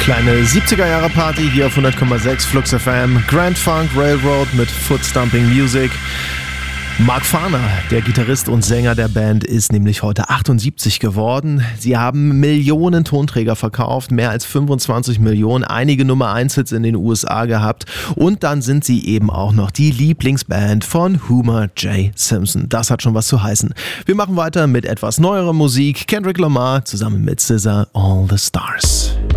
Kleine 70er-Jahre-Party hier auf 100,6 Flux FM. Grand Funk Railroad mit Footstomping Music. Mark Farner, der Gitarrist und Sänger der Band, ist nämlich heute 78 geworden. Sie haben Millionen Tonträger verkauft, mehr als 25 Millionen, einige Nummer-1-Hits in den USA gehabt und dann sind sie eben auch noch die Lieblingsband von Homer J. Simpson. Das hat schon was zu heißen. Wir machen weiter mit etwas neuerer Musik. Kendrick Lamar zusammen mit SZA, All the Stars.